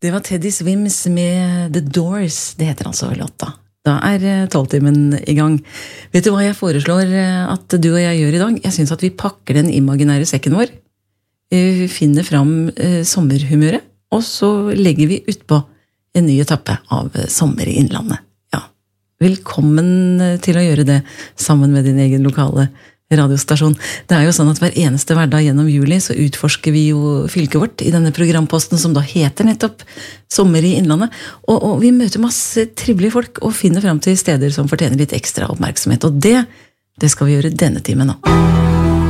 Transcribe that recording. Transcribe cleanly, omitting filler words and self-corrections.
Det var Teddy Swims med The Doors, det heter altså låta. Da 12-timen i gang. Vet du hva jeg foreslår at du og jeg gjør i dag? Jeg synes at vi pakker den imaginære sekken vår, finner fram sommerhumøret, og så legger vi ut på en ny etappe av Sommer i Innlandet. Ja, velkommen til å gjøre det sammen med din egen lokale radiostasjon. Det jo sånn at hver eneste hverdag gjennom juli så utforsker vi jo fylket vårt i denne programposten som da heter nettopp Sommer i Innlandet. Og vi møter masse trivelige folk og finner frem til steder som fortjener litt ekstra oppmerksomhet. Og det skal vi gjøre denne timen nå.